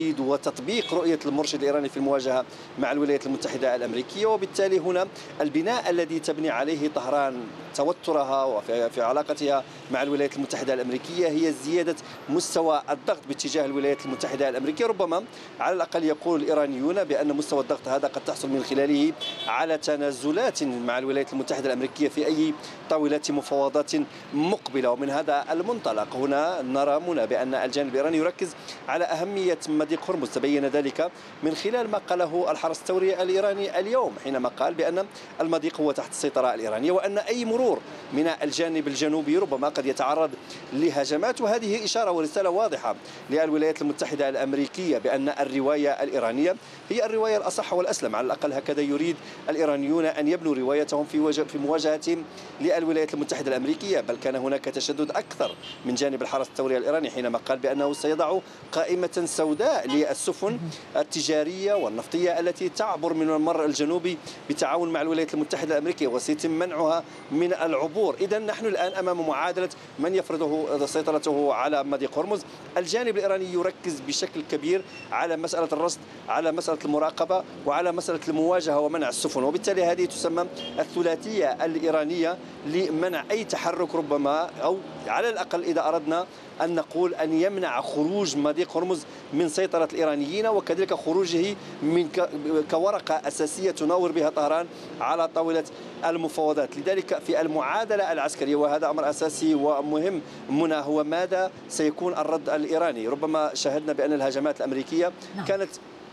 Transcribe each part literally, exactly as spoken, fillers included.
وتطبيق رؤية المرشد الإيراني في المواجهة مع الولايات المتحدة الأمريكية. وبالتالي هنا البناء الذي تبني عليه طهران توترها وفي علاقتها مع الولايات المتحدة الأمريكية هي زيادة مستوى الضغط باتجاه الولايات المتحدة الأمريكية. ربما على الأقل يقول الإيرانيون بأن مستوى الضغط هذا قد تحصل من خلاله على تنازلات مع الولايات المتحدة الأمريكية في أي طاولة مفاوضات مقبلة. ومن هذا المنطلق هنا نرى منى بأن الجانب الإيراني يركز على أهمية مضيق هرمز. تبين ذلك من خلال ما قاله الحرس الثوري الإيراني اليوم حينما قال بأن المضيق هو تحت السيطرة الإيرانية وأن أي مرور من الجانب الجنوبي ربما قد يتعرض لهجمات. وهذه إشارة ورسالة واضحة للولايات المتحدة الأمريكية بأن الرواية الإيرانية هي الرواية الأصح والأسلم. على الأقل هكذا يريد الإيرانيون أن يبنوا روايتهم في في مواجهتهم للولايات المتحدة الأمريكية. بل كان هناك تشدد أكثر من جانب الحرس الثوري الإيراني حينما قال بأنه سيضع قائمة سوداء للسفن التجارية والنفطية التي تعبر من الممر الجنوبي بالتعاون مع الولايات المتحدة الأمريكية وسيتم منعها من العبور. إذا نحن الآن أمام معادلة من يفرضه سيطرته على مضيق هرمز. الجانب الإيراني يركز بشكل كبير على مسألة الرصد، على مسألة المراقبة، وعلى مسألة المواجهة ومنع السفن. وبالتالي هذه تسمى الثلاثية الإيرانية لمنع أي تحرك ربما، أو على الأقل إذا أردنا أن نقول أن يمنع خروج مضيق هرمز من سيطرة الإيرانيين وكذلك خروجه من كورقة أساسية تناور بها طهران على طاولة المفاوضات. لذلك في المعادلة العسكرية، وهذا أمر أساسي ومهم منى، هو ماذا سيكون الرد الإيراني. ربما شاهدنا بأن الهجمات الأمريكية كانت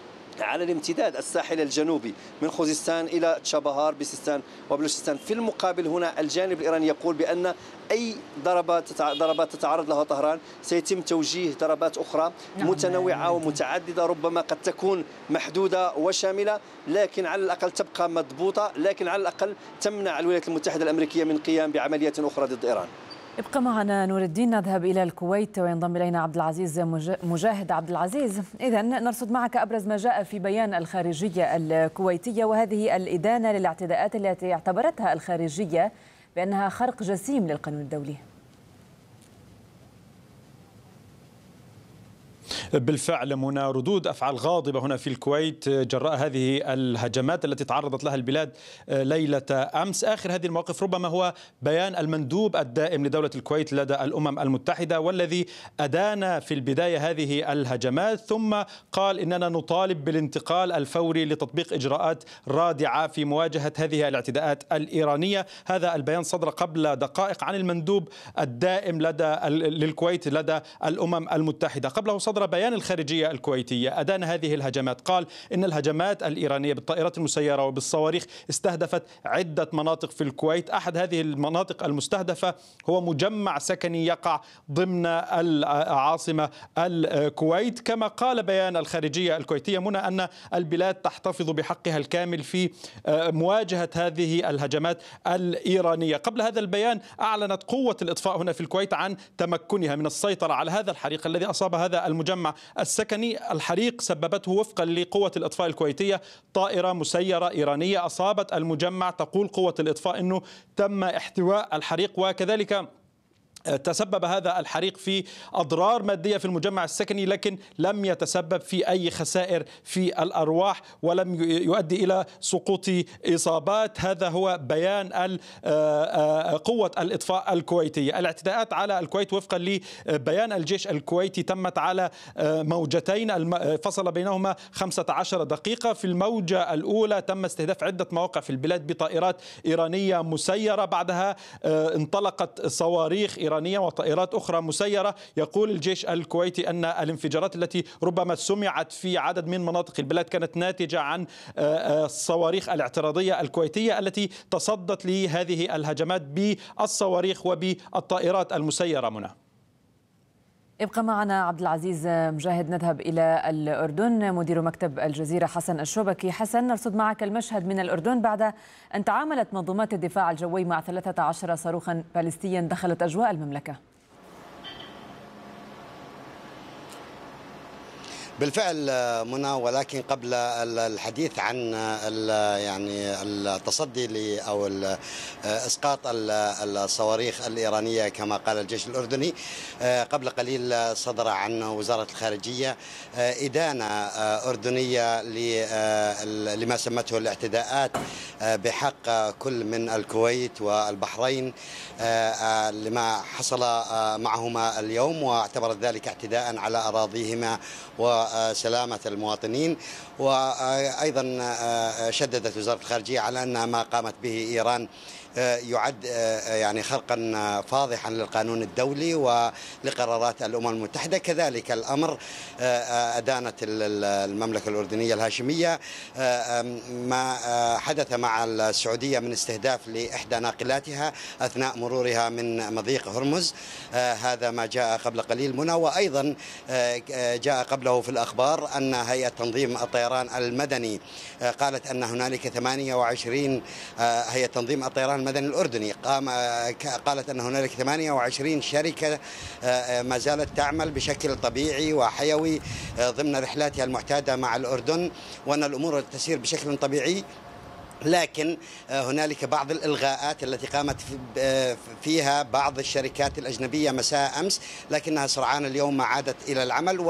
على الامتداد الساحل الجنوبي من خوزستان إلى تشابهار بسيستان وبلوشستان. في المقابل هنا الجانب الإيراني يقول بأن أي ضربات ضربات تتعرض لها طهران سيتم توجيه ضربات أخرى متنوعة ومتعددة، ربما قد تكون محدودة وشاملة لكن على الأقل تبقى مضبوطة، لكن على الأقل تمنع الولايات المتحدة الأمريكية من قيام بعمليات أخرى ضد إيران. ابقى معنا نور الدين، نذهب إلى الكويت وينضم إلينا عبد العزيز مجاهد. عبد العزيز، إذن نرصد معك أبرز ما جاء في بيان الخارجية الكويتية وهذه الإدانة للاعتداءات التي اعتبرتها الخارجية بأنها خرق جسيم للقانون الدولي. بالفعل منى، ردود أفعال غاضبة هنا في الكويت جراء هذه الهجمات التي تعرضت لها البلاد ليلة أمس. آخر هذه المواقف ربما هو بيان المندوب الدائم لدولة الكويت لدى الأمم المتحدة، والذي أدان في البداية هذه الهجمات ثم قال إننا نطالب بالانتقال الفوري لتطبيق إجراءات رادعة في مواجهة هذه الاعتداءات الإيرانية. هذا البيان صدر قبل دقائق عن المندوب الدائم لدى للكويت لدى الأمم المتحدة. قبله صدر بيان الخارجية الكويتية أدان هذه الهجمات، قال إن الهجمات الإيرانية بالطائرات المسيرة وبالصواريخ استهدفت عدة مناطق في الكويت. أحد هذه المناطق المستهدفة هو مجمع سكني يقع ضمن العاصمة الكويت. كما قال بيان الخارجية الكويتية منى أن البلاد تحتفظ بحقها الكامل في مواجهة هذه الهجمات الإيرانية. قبل هذا البيان أعلنت قوة الإطفاء هنا في الكويت عن تمكنها من السيطرة على هذا الحريق الذي أصاب هذا المجمع السكني. الحريق سببته وفقا لقوة الإطفاء الكويتية طائرة مسيرة إيرانية أصابت المجمع. تقول قوة الإطفاء أنه تم احتواء الحريق، وكذلك تسبب هذا الحريق في أضرار مادية في المجمع السكني، لكن لم يتسبب في أي خسائر في الأرواح ولم يؤدي إلى سقوط إصابات. هذا هو بيان قوة الإطفاء الكويتية. الاعتداءات على الكويت وفقا لبيان الجيش الكويتي تمت على موجتين فصل بينهما خمسة عشر دقيقة. في الموجة الأولى تم استهداف عدة مواقع في البلاد بطائرات إيرانية مسيرة، بعدها انطلقت صواريخ إيرانية وطائرات أخرى مسيرة. يقول الجيش الكويتي أن الانفجارات التي ربما سمعت في عدد من مناطق البلاد كانت ناتجة عن الصواريخ الاعتراضية الكويتية التي تصدت لهذه الهجمات بالصواريخ وبالطائرات المسيرة. منى، ابقى معنا عبد العزيز مجاهد. نذهب إلى الأردن، مدير مكتب الجزيرة حسن الشبكي. حسن، نرصد معك المشهد من الأردن بعد أن تعاملت منظومات الدفاع الجوي مع ثلاثة عشر صاروخا باليستيا دخلت أجواء المملكة. بالفعل منى، ولكن قبل الحديث عن يعني التصدي او اسقاط الصواريخ الايرانيه كما قال الجيش الاردني، قبل قليل صدر عن وزاره الخارجيه ادانه اردنيه لما سمته الاعتداءات بحق كل من الكويت والبحرين لما حصل معهما اليوم، واعتبرت ذلك اعتداء على اراضيهما وسلامة المواطنين. وأيضا شددت وزارة الخارجية على أن ما قامت به إيران يعد يعني خرقا فاضحا للقانون الدولي ولقرارات الأمم المتحدة. كذلك الأمر أدانت المملكة الأردنية الهاشمية ما حدث مع السعودية من استهداف لإحدى ناقلاتها أثناء مرورها من مضيق هرمز. هذا ما جاء قبل قليل منى. وأيضا جاء قبله في الأخبار أن هيئة تنظيم الطيران المدني قالت أن هنالك ثمانية وعشرين هيئة تنظيم الطيران المدني الأردني قام قالت أن هنالك ثمانية وعشرين شركة ما زالت تعمل بشكل طبيعي وحيوي ضمن رحلاتها المعتادة مع الأردن، وأن الأمور تسير بشكل طبيعي. لكن هنالك بعض الإلغاءات التي قامت فيها بعض الشركات الأجنبية مساء أمس، لكنها سرعان اليوم ما عادت إلى العمل،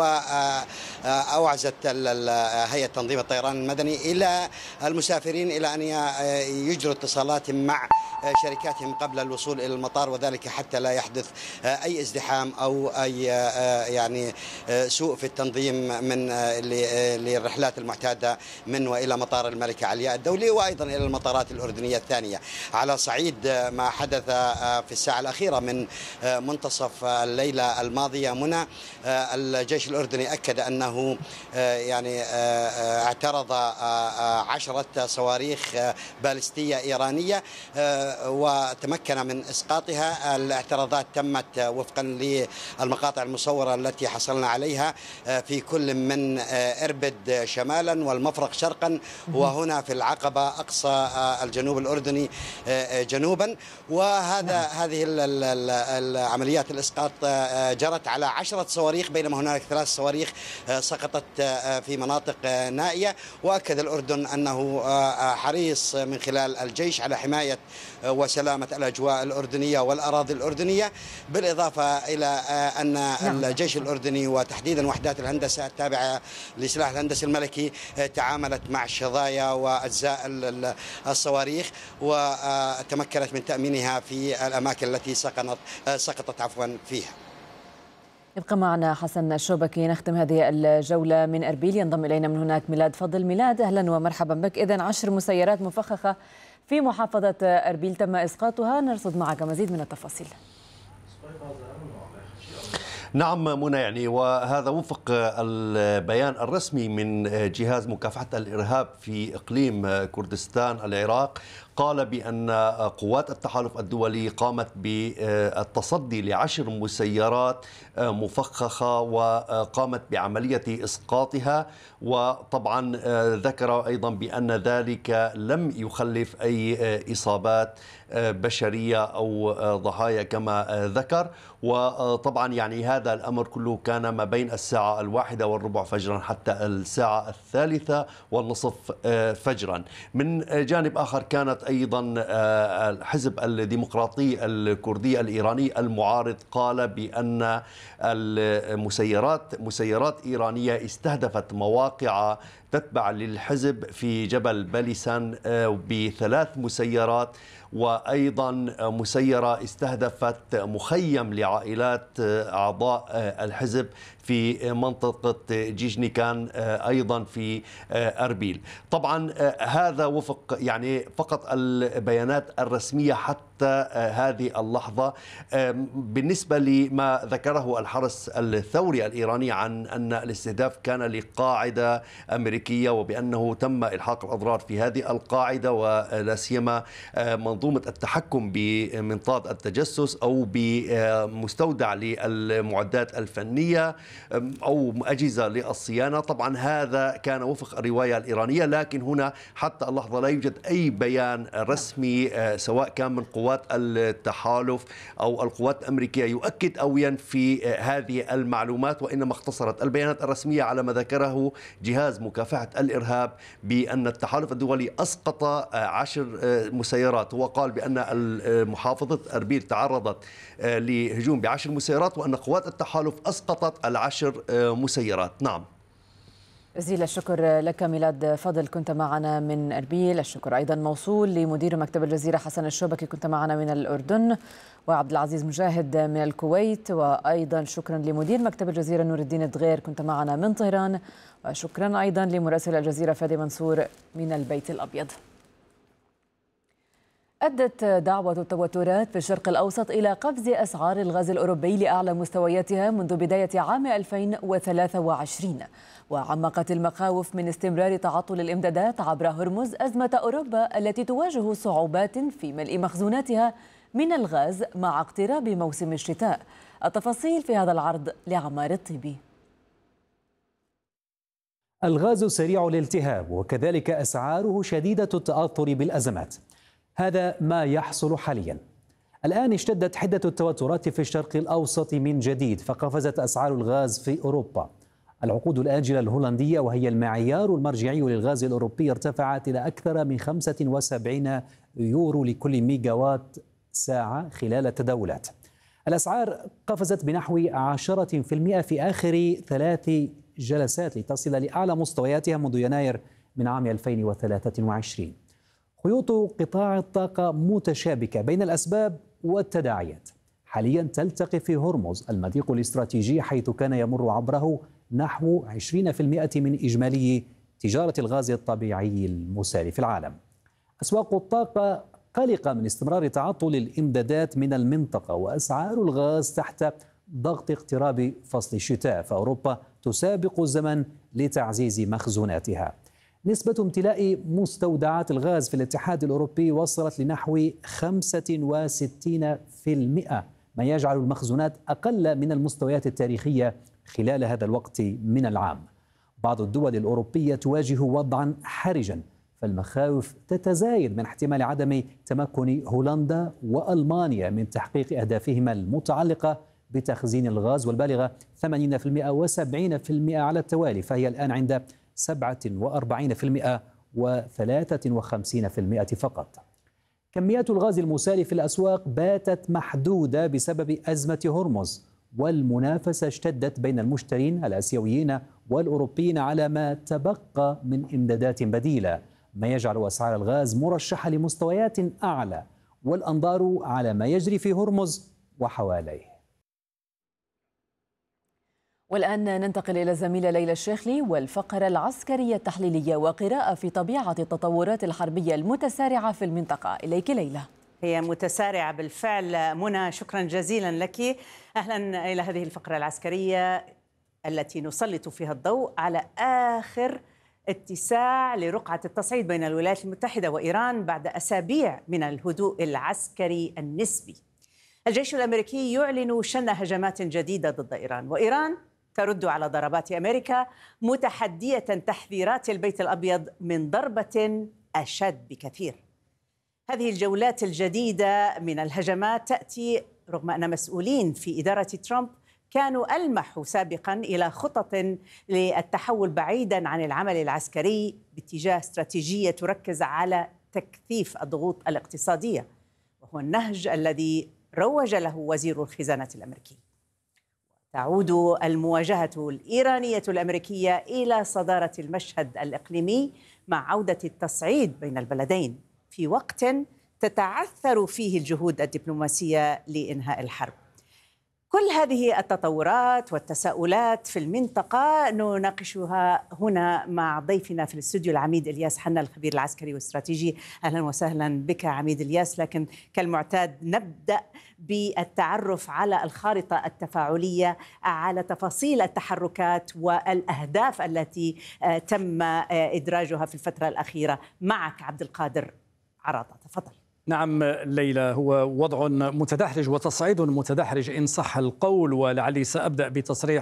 وأوعزت هيئة تنظيم الطيران المدني إلى المسافرين إلى أن يجروا اتصالات مع شركاتهم قبل الوصول إلى المطار، وذلك حتى لا يحدث أي ازدحام أو أي يعني سوء في التنظيم من للرحلات المعتادة من وإلى مطار الملكة علياء الدولي، وأيضا إلى المطارات الأردنية الثانية. على صعيد ما حدث في الساعة الأخيرة من منتصف الليلة الماضية منى، الجيش الأردني أكد أنه يعني اعترض عشرة صواريخ باليستية إيرانية وتمكن من إسقاطها. الاعتراضات تمت وفقا للمقاطع المصورة التي حصلنا عليها في كل من إربد شمالا والمفرق شرقا، وهنا في العقبة أقصى الجنوب الأردني جنوبا. وهذا هذه العمليات الإسقاط جرت على عشرة صواريخ، بينما هناك ثلاث صواريخ سقطت في مناطق نائية. وأكد الأردن أنه حريص من خلال الجيش على حماية وسلامة الأجواء الأردنية والأراضي الأردنية، بالإضافة إلى أن الجيش الأردني وتحديدا وحدات الهندسة التابعة لسلاح الهندسي الملكي تعاملت مع الشظايا وأجزاء الصواريخ وتمكنت من تأمينها في الأماكن التي سقطت سقطت عفوا فيها. يبقى معنا حسن الشوبكي. نختم هذه الجولة من أربيل. ينضم إلينا من هناك ميلاد فضل. ميلاد، أهلا ومرحبا بك. إذن عشر مسيرات مفخخة في محافظة أربيل تم إسقاطها، نرصد معك مزيد من التفاصيل. نعم منى، يعني وهذا وفق البيان الرسمي من جهاز مكافحة الإرهاب في إقليم كردستان العراق، قال بأن قوات التحالف الدولي قامت بالتصدي لعشر مسيرات مفخخة وقامت بعملية إسقاطها. وطبعا ذكر أيضا بأن ذلك لم يخلف أي إصابات بشرية أو ضحايا كما ذكر. وطبعا يعني هذا الأمر كله كان ما بين الساعة الواحدة والربع فجرا حتى الساعة الثالثة والنصف فجرا. من جانب آخر كانت أيضا الحزب الديمقراطي الكردي الإيراني المعارض قال بأن المسيرات مسيرات إيرانية استهدفت مواقع تتبع للحزب في جبل بلسان بثلاث مسيرات، وأيضا مسيرة استهدفت مخيم لعائلات أعضاء الحزب في منطقة جيجنيكان أيضا في أربيل. طبعا هذا وفق يعني فقط البيانات الرسمية حتى هذه اللحظة. بالنسبة لما ذكره الحرس الثوري الإيراني عن أن الاستهداف كان لقاعدة أمريكية وبأنه تم إلحاق الأضرار في هذه القاعدة ولا سيما منظومة التحكم بمنطاد التجسس أو بمستودع للمعدات الفنية، أو أجهزة للصيانة. طبعا هذا كان وفق الرواية الإيرانية، لكن هنا حتى اللحظة لا يوجد أي بيان رسمي سواء كان من قوات التحالف أو القوات الأمريكية يؤكد أو ينفي هذه المعلومات، وإنما اختصرت البيانات الرسمية على ما ذكره جهاز مكافحة الإرهاب بأن التحالف الدولي أسقط عشر مسيرات. هو قال بأن محافظة أربيل تعرضت لهجوم بعشر مسيرات وأن قوات التحالف أسقطت العشر مسيرات. نعم. جزيل الشكر لك ميلاد فضل، كنت معنا من أربيل. الشكر أيضا موصول لمدير مكتب الجزيرة حسن الشوبكي، كنت معنا من الأردن، وعبد العزيز مجاهد من الكويت. وأيضا شكرا لمدير مكتب الجزيرة نور الدين الدغير، كنت معنا من طهران. وشكرا أيضا لمراسل الجزيرة فادي منصور من البيت الأبيض. أدت دعوة التوترات في الشرق الأوسط إلى قفز أسعار الغاز الأوروبي لأعلى مستوياتها منذ بداية عام ألفين وثلاثة وعشرين، وعمقت المخاوف من استمرار تعطل الإمدادات عبر هرمز أزمة أوروبا التي تواجه صعوبات في ملء مخزوناتها من الغاز مع اقتراب موسم الشتاء. التفاصيل في هذا العرض لعمار الطيبي. الغاز سريع الالتهاب وكذلك أسعاره شديدة التأثر بالأزمات، هذا ما يحصل حاليا. الآن اشتدت حدة التوترات في الشرق الأوسط من جديد، فقفزت أسعار الغاز في أوروبا. العقود الآجلة الهولندية وهي المعيار المرجعي للغاز الأوروبي ارتفعت إلى أكثر من خمسة وسبعين يورو لكل ميجاوات ساعة خلال التداولات. الأسعار قفزت بنحو عشرة بالمئة في آخر ثلاث جلسات لتصل لأعلى مستوياتها منذ يناير من عام ألفين وثلاثة وعشرين. خيوط قطاع الطاقة متشابكة بين الأسباب والتداعيات. حاليا تلتقي في هرمز المضيق الاستراتيجي، حيث كان يمر عبره نحو عشرين بالمئة من إجمالي تجارة الغاز الطبيعي المسال في العالم. أسواق الطاقة قلقة من استمرار تعطل الإمدادات من المنطقة، وأسعار الغاز تحت ضغط اقتراب فصل الشتاء، فأوروبا تسابق الزمن لتعزيز مخزوناتها. نسبة امتلاء مستودعات الغاز في الاتحاد الأوروبي وصلت لنحو خمسة وستين بالمئة، ما يجعل المخزونات أقل من المستويات التاريخية خلال هذا الوقت من العام. بعض الدول الأوروبية تواجه وضعا حرجا، فالمخاوف تتزايد من احتمال عدم تمكن هولندا وألمانيا من تحقيق أهدافهما المتعلقة بتخزين الغاز، والبالغة ثمانين بالمئة وسبعين بالمئة على التوالي، فهي الآن عند سبعة وأربعين بالمئة وثلاثة وخمسين بالمئة فقط. كميات الغاز المسال في الأسواق باتت محدودة بسبب أزمة هرمز، والمنافسة اشتدت بين المشترين الآسيويين والأوروبيين على ما تبقى من إمدادات بديلة، ما يجعل أسعار الغاز مرشحة لمستويات أعلى، والأنظار على ما يجري في هرمز وحواليه. والآن ننتقل إلى الزميلة ليلى الشيخلي والفقرة العسكرية التحليلية وقراءة في طبيعة التطورات الحربية المتسارعة في المنطقة. إليك ليلى. هي متسارعة بالفعل منى، شكرا جزيلا لك. أهلا إلى هذه الفقرة العسكرية التي نسلط فيها الضوء على آخر اتساع لرقعة التصعيد بين الولايات المتحدة وإيران بعد أسابيع من الهدوء العسكري النسبي. الجيش الأمريكي يعلن شن هجمات جديدة ضد إيران، وإيران ترد على ضربات أمريكا متحدية تحذيرات البيت الأبيض من ضربة أشد بكثير. هذه الجولات الجديدة من الهجمات تأتي رغم أن مسؤولين في إدارة ترامب كانوا ألمحوا سابقا إلى خطط للتحول بعيدا عن العمل العسكري باتجاه استراتيجية تركز على تكثيف الضغوط الاقتصادية، وهو النهج الذي روج له وزير الخزانة الأمريكي. تعود المواجهة الإيرانية الأمريكية إلى صدارة المشهد الإقليمي مع عودة التصعيد بين البلدين في وقت تتعثر فيه الجهود الدبلوماسية لإنهاء الحرب. كل هذه التطورات والتساؤلات في المنطقة نناقشها هنا مع ضيفنا في الاستوديو العميد إلياس حنا الخبير العسكري والاستراتيجي. أهلا وسهلا بك عميد إلياس، لكن كالمعتاد نبدأ بالتعرف على الخارطة التفاعلية، على تفاصيل التحركات والأهداف التي تم إدراجها في الفترة الأخيرة. معك عبد القادر عراطة، تفضل. نعم ليلى، هو وضع متدحرج وتصعيد متدحرج إن صح القول، ولعلي سأبدأ بتصريح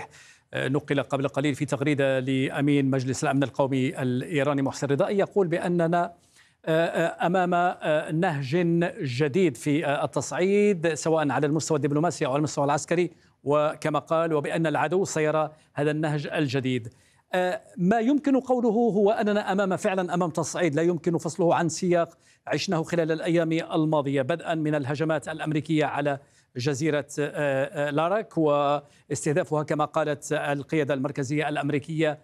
نقل قبل قليل في تغريدة لأمين مجلس الأمن القومي الإيراني محسن رضائي يقول بأننا أمام نهج جديد في التصعيد سواء على المستوى الدبلوماسي أو على المستوى العسكري، وكما قال وبأن العدو سيرى هذا النهج الجديد. ما يمكن قوله هو أننا أمام فعلا أمام تصعيد لا يمكن فصله عن سياق عشناه خلال الأيام الماضية، بدءا من الهجمات الأمريكية على جزيرة لاراك واستهدافها كما قالت القيادة المركزية الأمريكية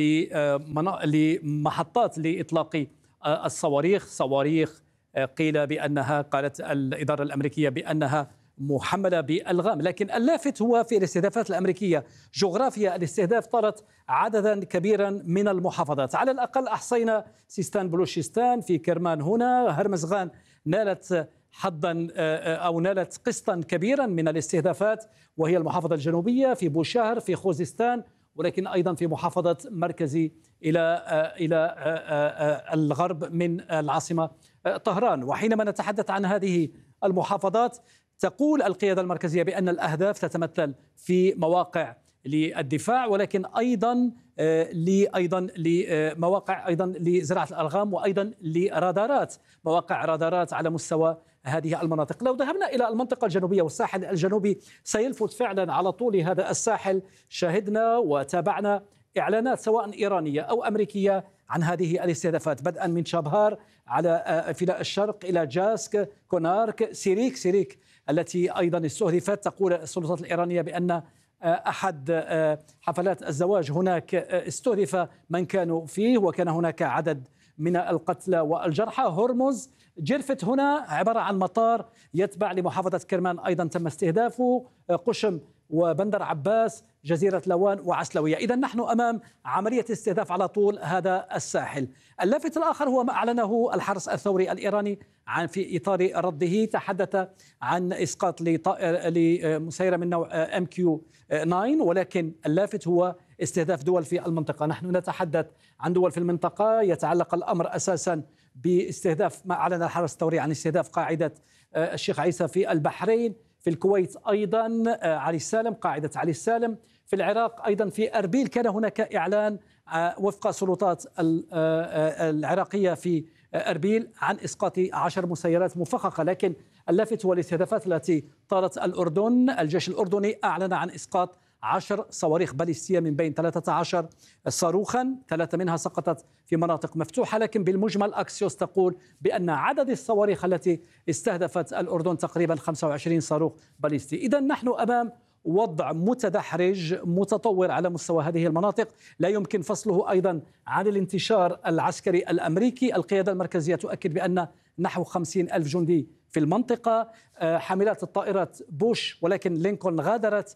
لمحطات لإطلاق الصواريخ، صواريخ قيل بأنها قالت الإدارة الأمريكية بأنها محملة بالغام. لكن اللافت هو في الاستهدافات الأمريكية جغرافيا الاستهداف طالت عددا كبيرا من المحافظات، على الأقل أحصينا سيستان بلوشستان في كرمان هنا، هرمزغان نالت حظا أو نالت قسطا كبيرا من الاستهدافات وهي المحافظة الجنوبية، في بوشهر في خوزستان، ولكن أيضا في محافظة مركزي إلى إلى الغرب من العاصمة طهران. وحينما نتحدث عن هذه المحافظات تقول القيادة المركزية بأن الأهداف تتمثل في مواقع للدفاع، ولكن أيضا لأيضا لمواقع أيضا لزراعة الألغام، وأيضا لرادارات، مواقع رادارات على مستوى هذه المناطق. لو ذهبنا إلى المنطقة الجنوبية والساحل الجنوبي سيلفت فعلا على طول هذا الساحل، شاهدنا وتابعنا إعلانات سواء إيرانية أو أمريكية عن هذه الاستهدافات، بدءا من شابهار على في الشرق إلى جاسك، كونارك، سيريك سيريك التي أيضا استهدفت. تقول السلطات الإيرانية بأن أحد حفلات الزواج هناك استهدف من كانوا فيه وكان هناك عدد من القتلى والجرحى. هرمز جرفت هنا عبارة عن مطار يتبع لمحافظة كرمان أيضا تم استهدافه، قشم وبندر عباس، جزيرة لوان وعسلوية. إذا نحن أمام عملية استهداف على طول هذا الساحل. اللافت الآخر هو ما أعلنه الحرس الثوري الإيراني عن في إطار رده، تحدث عن إسقاط لمسيرة من نوع إم كيو تسعة، ولكن اللافت هو استهداف دول في المنطقة. نحن نتحدث عن دول في المنطقة يتعلق الأمر أساسا باستهداف ما أعلن الحرس الثوري عن استهداف قاعدة الشيخ عيسى في البحرين، في الكويت أيضا علي السالم، قاعدة علي السالم، في العراق أيضا في أربيل كان هناك إعلان وفق سلطات العراقية في أربيل عن إسقاط عشر مسيرات مفخخة. لكن اللافت هو الاستهدافات التي طالت الأردن. الجيش الأردني أعلن عن إسقاط عشر صواريخ باليستية من بين ثلاثة عشر صاروخا، ثلاثة منها سقطت في مناطق مفتوحة، لكن بالمجمل أكسيوس تقول بأن عدد الصواريخ التي استهدفت الأردن تقريبا خمسة وعشرين صاروخ باليستي. إذا نحن أمام وضع متدحرج متطور على مستوى هذه المناطق، لا يمكن فصله أيضا عن الانتشار العسكري الأمريكي. القيادة المركزية تؤكد بأن نحو خمسين ألف جندي في المنطقة، حاملات الطائرات بوش، ولكن لينكولن غادرت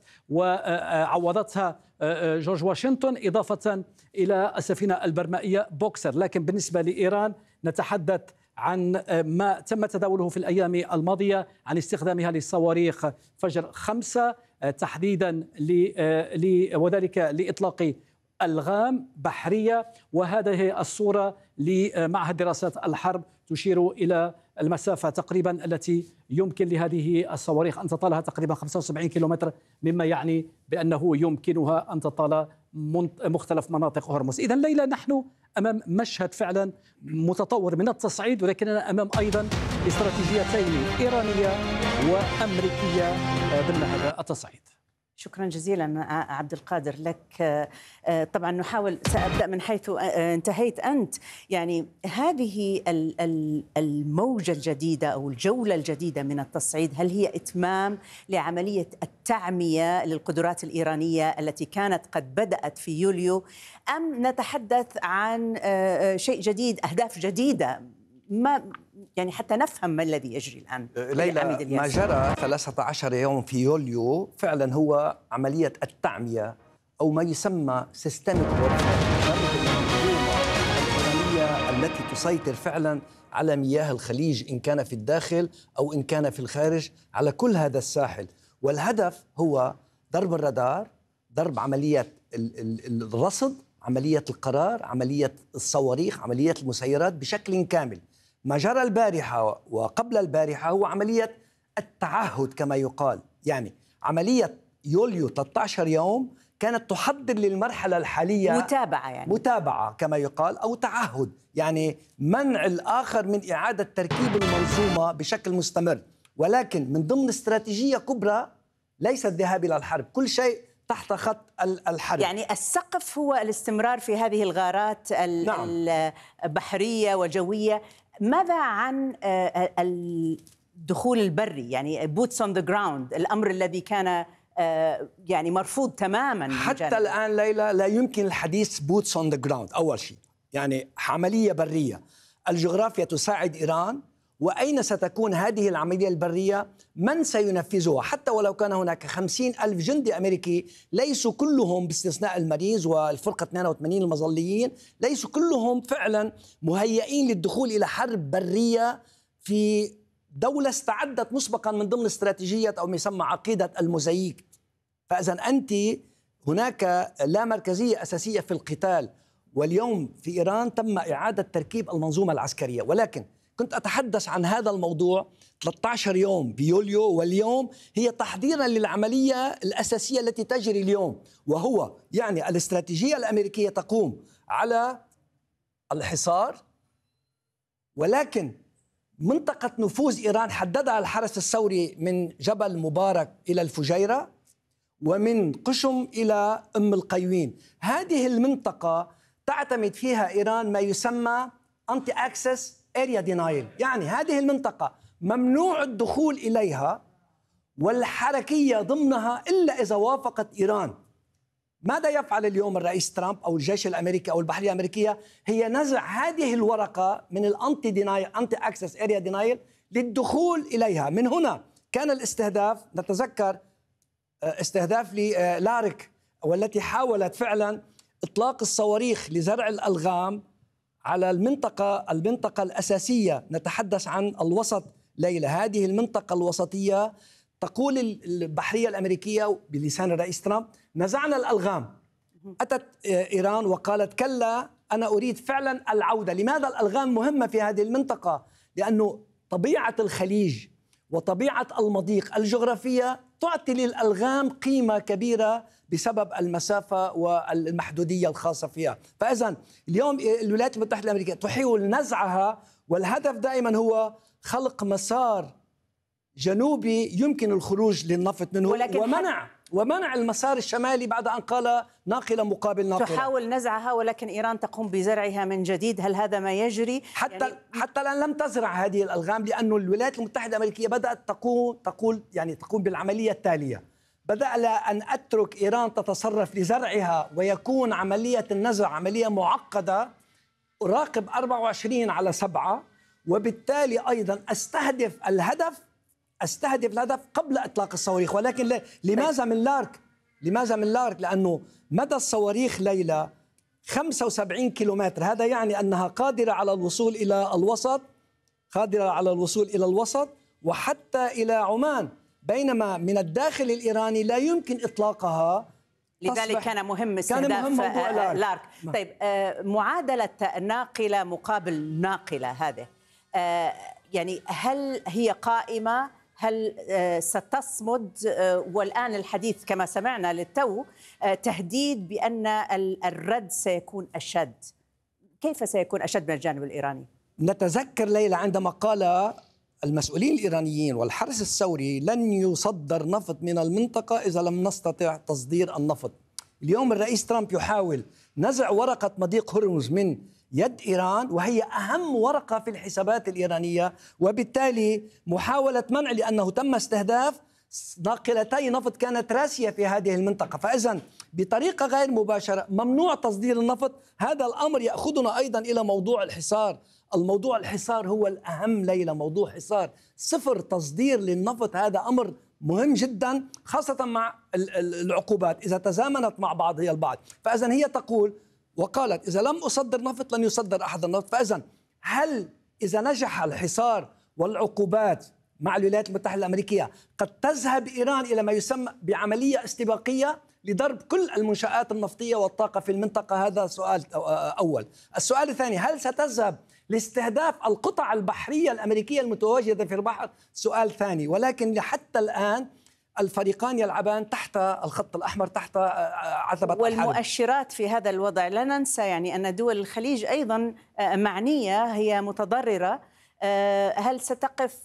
وعوضتها جورج واشنطن، إضافة إلى السفينة البرمائية بوكسر. لكن بالنسبة لإيران نتحدث عن ما تم تداوله في الأيام الماضية عن استخدامها للصواريخ فجر خمسة تحديدا وذلك لإطلاق ألغام بحرية، وهذه الصورة لمعهد دراسات الحرب تشير إلى المسافة تقريبا التي يمكن لهذه الصواريخ أن تطالها تقريبا خمسة وسبعين كيلومتر، مما يعني بأنه يمكنها أن تطال مختلف مناطق هرمز. إذن ليلى نحن أمام مشهد فعلا متطور من التصعيد، ولكننا أمام أيضا استراتيجيتين إيرانية وأمريكية ضمن هذا التصعيد. شكرا جزيلا عبد القادر لك. طبعا نحاول، سأبدأ من حيث انتهيت أنت. يعني هذه الموجة الجديدة أو الجولة الجديدة من التصعيد، هل هي إتمام لعملية التعمية للقدرات الإيرانية التي كانت قد بدأت في يوليو، أم نتحدث عن شيء جديد، أهداف جديدة؟ ما يعني حتى نفهم ما الذي يجري الآن. ليلى، ما جرى ثلاثة عشر يوم في يوليو فعلا هو عملية التعمية أو ما يسمى سيستميك المنظومة الإيرانية التي تسيطر فعلا على مياه الخليج، إن كان في الداخل أو إن كان في الخارج، على كل هذا الساحل. والهدف هو ضرب الرادار، ضرب عملية الرصد، عملية القرار، عملية الصواريخ، عملية المسيرات بشكل كامل. ما جرى البارحة وقبل البارحة هو عملية التعهد كما يقال، يعني عملية يوليو ثلاثة عشر يوم كانت تحضر للمرحلة الحالية متابعة يعني متابعة كما يقال أو تعهد، يعني منع الآخر من إعادة تركيب المنظومة بشكل مستمر، ولكن من ضمن استراتيجية كبرى ليس الذهاب إلى الحرب، كل شيء تحت خط الحرب. يعني السقف هو الاستمرار في هذه الغارات نعم. البحرية وجوية. ماذا عن الدخول البري، يعني boots on the ground، الأمر الذي كان يعني مرفوض تماما حتى جانب. الآن ليلى لا يمكن الحديث boots on the ground. أول شيء يعني عملية برية، الجغرافيا تساعد إيران، وأين ستكون هذه العملية البرية؟ من سينفذها؟ حتى ولو كان هناك خمسين ألف جندي أمريكي، ليسوا كلهم باستثناء المريز والفرقة اثنين وثمانين المظليين، ليسوا كلهم فعلا مهيئين للدخول إلى حرب برية في دولة استعدت مسبقا من ضمن استراتيجية أو ما يسمى عقيدة الموزاييك. فإذا أنت هناك لا مركزية أساسية في القتال، واليوم في إيران تم إعادة تركيب المنظومة العسكرية. ولكن كنت أتحدث عن هذا الموضوع ثلاثة عشر يوم بيوليو، واليوم هي تحضيرا للعملية الأساسية التي تجري اليوم، وهو يعني الاستراتيجية الأمريكية تقوم على الحصار، ولكن منطقة نفوذ إيران حددها الحرس الثوري من جبل مبارك إلى الفجيرة، ومن قشم إلى أم القيوين. هذه المنطقة تعتمد فيها إيران ما يسمى أنتي أكسس اريا دينايل، يعني هذه المنطقة ممنوع الدخول إليها والحركية ضمنها إلا إذا وافقت إيران. ماذا يفعل اليوم الرئيس ترامب أو الجيش الأمريكي أو البحرية الأمريكية؟ هي نزع هذه الورقة من الأنتي دينايل أنتي أكسس اريا دينايل للدخول إليها. من هنا كان الاستهداف، نتذكر استهداف للارك والتي حاولت فعلا إطلاق الصواريخ لزرع الألغام على المنطقة المنطقة الأساسية. نتحدث عن الوسط ليلى، هذه المنطقة الوسطية. تقول البحرية الأمريكية بلسان الرئيس ترامب: نزعنا الألغام. أتت إيران وقالت: كلا، أنا أريد فعلا العودة. لماذا الألغام مهمة في هذه المنطقة؟ لأنه طبيعة الخليج وطبيعة المضيق الجغرافية تعطي للألغام قيمة كبيرة بسبب المسافة والمحدودية الخاصة فيها. فإذن اليوم الولايات المتحدة الأمريكية تحاول نزعها، والهدف دائما هو خلق مسار جنوبي يمكن الخروج للنفط منه، ومنع ومنع المسار الشمالي بعد أن قال ناقلة مقابل ناقلة. تحاول نزعها ولكن إيران تقوم بزرعها من جديد. هل هذا ما يجري؟ حتى يعني حتى الآن لم تزرع هذه الألغام، لأن الولايات المتحدة الأمريكية بدأت تقول تقول يعني تقوم بالعملية التالية: بدأ أن أترك إيران تتصرف لزرعها ويكون عملية النزع عملية معقدة، أراقب أربعة وعشرين على سبعة، وبالتالي أيضا أستهدف الهدف استهدف الهدف قبل اطلاق الصواريخ. ولكن لماذا من لارك؟ لماذا من لارك؟ لانه مدى الصواريخ ليلى خمسة وسبعين كيلومتر، هذا يعني انها قادره على الوصول الى الوسط، قادره على الوصول الى الوسط وحتى الى عمان، بينما من الداخل الايراني لا يمكن اطلاقها. لذلك كان مهم استهداف كان مهم موضوع لارك. لارك. طيب، معادله ناقله مقابل ناقله هذه يعني هل هي قائمة؟ هل ستصمد؟ والآن الحديث كما سمعنا للتو تهديد بأن الرد سيكون أشد. كيف سيكون أشد من الجانب الإيراني؟ نتذكر ليلى عندما قال المسؤولين الإيرانيين والحرس الثوري: لن يصدر نفط من المنطقة إذا لم نستطع تصدير النفط. اليوم الرئيس ترامب يحاول نزع ورقة مضيق هرمز من يد إيران، وهي أهم ورقة في الحسابات الإيرانية، وبالتالي محاولة منع، لأنه تم استهداف ناقلتي نفط كانت راسية في هذه المنطقة. فإذن بطريقة غير مباشرة ممنوع تصدير النفط. هذا الأمر يأخذنا أيضا إلى موضوع الحصار. الموضوع الحصار هو الأهم ليلى، موضوع حصار صفر تصدير للنفط. هذا أمر مهم جدا، خاصة مع العقوبات إذا تزامنت مع بعضها البعض. فإذن هي تقول وقالت: إذا لم أصدر نفط لن يصدر أحد النفط. فإذن هل إذا نجح الحصار والعقوبات مع الولايات المتحدة الأمريكية قد تذهب إيران إلى ما يسمى بعملية استباقية لضرب كل المنشآت النفطية والطاقة في المنطقة؟ هذا سؤال أول. السؤال الثاني: هل ستذهب لاستهداف القطع البحرية الأمريكية المتواجدة في البحر؟ سؤال ثاني. ولكن حتى الآن الفريقان يلعبان تحت الخط الأحمر، تحت عتبة الحرب. والمؤشرات في هذا الوضع لا ننسى يعني أن دول الخليج أيضا معنية، هي متضررة. هل ستقف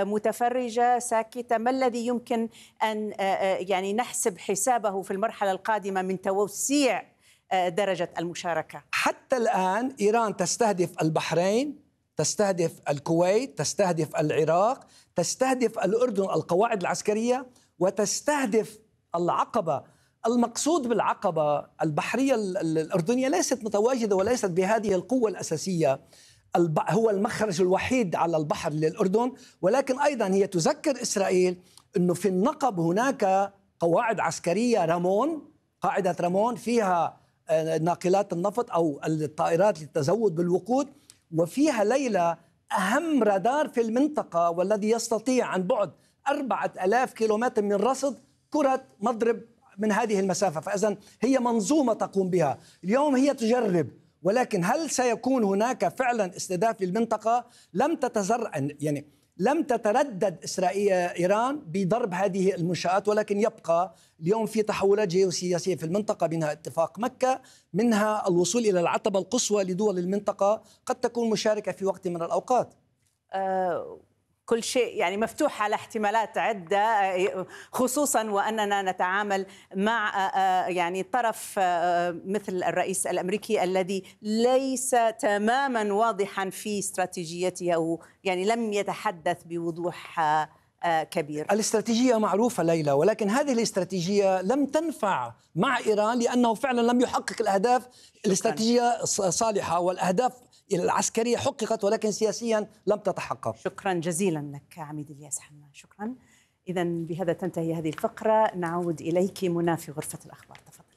متفرجة ساكتة؟ ما الذي يمكن أن يعني نحسب حسابه في المرحلة القادمة من توسيع درجة المشاركة؟ حتى الآن إيران تستهدف البحرين، تستهدف الكويت، تستهدف العراق، تستهدف الأردن القواعد العسكرية، وتستهدف العقبة. المقصود بالعقبة البحرية الأردنية ليست متواجدة وليست بهذه القوة الأساسية، هو المخرج الوحيد على البحر للأردن، ولكن أيضا هي تذكر إسرائيل أنه في النقب هناك قواعد عسكرية رامون، قاعدة رامون فيها ناقلات النفط أو الطائرات للتزود بالوقود، وفيها ليلى أهم رادار في المنطقة والذي يستطيع عن بعد أربعة آلاف كيلومتر من رصد كرة مضرب من هذه المسافة. فإذن هي منظومة تقوم بها. اليوم هي تجرب، ولكن هل سيكون هناك فعلا استهداف للمنطقة؟ لم تتزرع يعني لم تتردد إسرائيل إيران بضرب هذه المنشآت، ولكن يبقى اليوم في تحولات جيوسياسية في المنطقة، منها اتفاق مكة، منها الوصول إلى العتبة القصوى لدول المنطقة قد تكون مشاركة في وقت من الأوقات. أه كل شيء يعني مفتوح على احتمالات عدة، خصوصا وأننا نتعامل مع يعني طرف مثل الرئيس الأمريكي الذي ليس تماما واضحا في استراتيجيته، أو يعني لم يتحدث بوضوح كبير. الاستراتيجية معروفة ليلى، ولكن هذه الاستراتيجية لم تنفع مع إيران لأنه فعلا لم يحقق الأهداف. الاستراتيجية صالحة والأهداف العسكرية حققت، ولكن سياسيا لم تتحقق. شكرا جزيلا لك عميد الياس حماد. شكرا. إذا بهذا تنتهي هذه الفقرة. نعود إليك منى في غرفة الأخبار، تفضلي.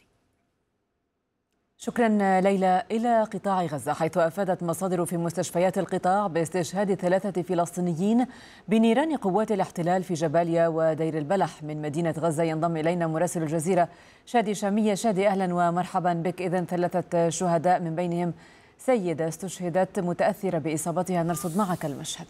شكرا ليلى. إلى قطاع غزة، حيث أفادت مصادر في مستشفيات القطاع باستشهاد ثلاثة فلسطينيين بنيران قوات الاحتلال في جباليا ودير البلح من مدينة غزة. ينضم إلينا مراسل الجزيرة شادي شامية. شادي، أهلا ومرحبا بك. إذن ثلاثة شهداء من بينهم سيدة استشهدت متأثرة بإصابتها، نرصد معك المشهد.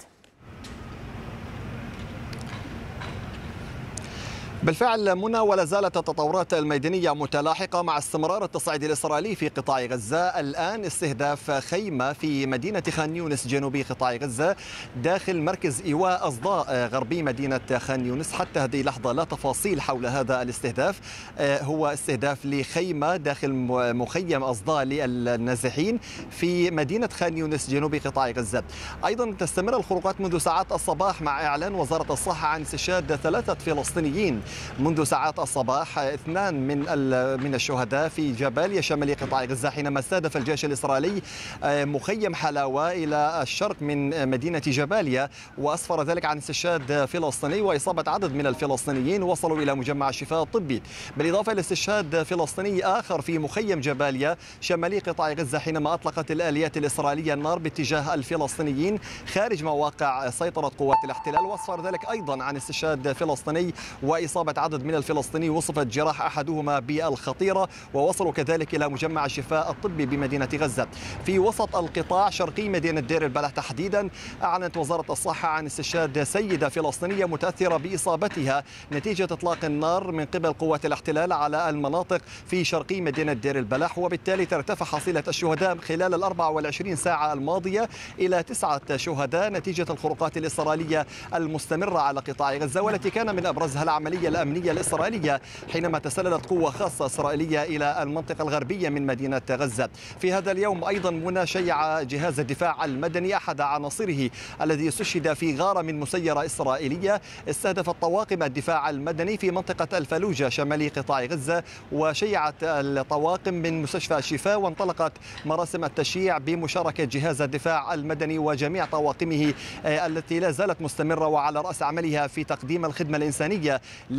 بالفعل منى، ولا زالت التطورات الميدانية متلاحقة مع استمرار التصعيد الإسرائيلي في قطاع غزة. الآن استهداف خيمة في مدينة خان يونس جنوبي قطاع غزة داخل مركز إيواء أصداء غربي مدينة خان يونس. حتى هذه اللحظة لا تفاصيل حول هذا الاستهداف. هو استهداف لخيمة داخل مخيم أصداء للنازحين في مدينة خان يونس جنوبي قطاع غزة. أيضا تستمر الخروقات منذ ساعات الصباح مع إعلان وزارة الصحة عن استشهاد ثلاثة فلسطينيين منذ ساعات الصباح. اثنان من من الشهداء في جباليا شمالي قطاع غزة حينما استهدف الجيش الإسرائيلي مخيم حلاوة إلى الشرق من مدينة جباليا، وأسفر ذلك عن استشهاد فلسطيني وإصابة عدد من الفلسطينيين وصلوا إلى مجمع الشفاء الطبي، بالإضافة إلى استشهاد فلسطيني آخر في مخيم جباليا شمالي قطاع غزة حينما أطلقت الآليات الإسرائيلية النار باتجاه الفلسطينيين خارج مواقع سيطرة قوات الاحتلال. وأسفر ذلك أيضا عن استشهاد فلسطيني وإصابة عدد من الفلسطينيين وصفت جراح أحدهما بالخطيرة، ووصلوا كذلك إلى مجمع الشفاء الطبي بمدينة غزة. في وسط القطاع شرقي مدينة دير البلح تحديدا، أعلنت وزارة الصحة عن استشهاد سيدة فلسطينية متأثرة بإصابتها نتيجة إطلاق النار من قبل قوات الاحتلال على المناطق في شرقي مدينة دير البلح، وبالتالي ترتفع حصيلة الشهداء خلال الأربع والعشرين ساعة الماضية إلى تسعة شهداء نتيجة الخروقات الإسرائيلية المستمرة على قطاع غزة، والتي كان من أبرزها العملية الأمنية الإسرائيلية حينما تسللت قوة خاصة إسرائيلية إلى المنطقة الغربية من مدينة غزة. في هذا اليوم أيضا منى شيع جهاز الدفاع المدني أحد عناصره الذي استشهد في غارة من مسيرة إسرائيلية استهدفت طواقم الدفاع المدني في منطقة الفلوجة شمالي قطاع غزة، وشيعت الطواقم من مستشفى الشفاء، وانطلقت مراسم التشييع بمشاركة جهاز الدفاع المدني وجميع طواقمه التي لا زالت مستمرة وعلى رأس عملها في تقديم الخدمة الإنسانية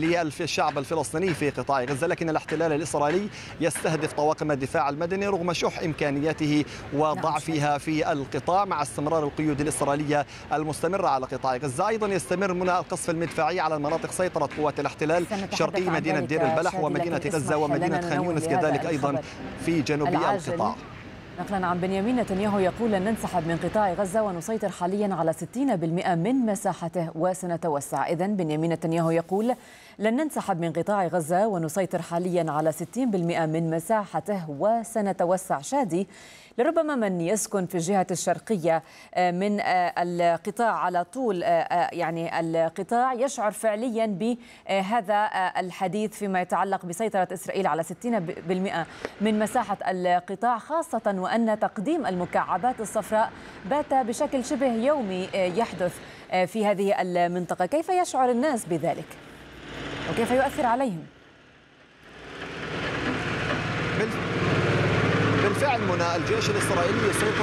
للشعب الفلسطيني في قطاع غزة. لكن الاحتلال الإسرائيلي يستهدف طواقم الدفاع المدني رغم شح إمكانياته وضعفها في القطاع مع استمرار القيود الإسرائيلية المستمرة على قطاع غزة. أيضا يستمر منى القصف المدفعي على المناطق سيطرة قوات الاحتلال شرقي مدينة دير البلح ومدينة غزة ومدينة خان يونس كذلك أيضا في جنوب القطاع. نقلا عن بنيامين نتنياهو يقول لن ننسحب من قطاع غزة ونسيطر حاليا على ستين بالمئة من مساحته وسنتوسع. إذن بنيامين نتنياهو يقول لن ننسحب من قطاع غزة ونسيطر حاليا على ستين بالمئة من مساحته وسنتوسع. شادي، لربما من يسكن في الجهة الشرقية من القطاع على طول يعني القطاع يشعر فعليا بهذا الحديث فيما يتعلق بسيطرة إسرائيل على ستين بالمئة من مساحة القطاع، خاصة وأن تقديم المكعبات الصفراء بات بشكل شبه يومي يحدث في هذه المنطقة. كيف يشعر الناس بذلك وكيف يؤثر عليهم؟ بالفعل منى، الجيش الإسرائيلي يسيطر